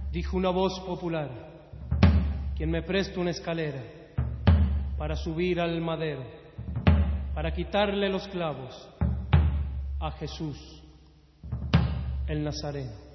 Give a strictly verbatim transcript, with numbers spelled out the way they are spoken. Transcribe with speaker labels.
Speaker 1: Dijo una voz popular: quien me presta una escalera para subir al madero, para quitarle los clavos a Jesús el Nazareno.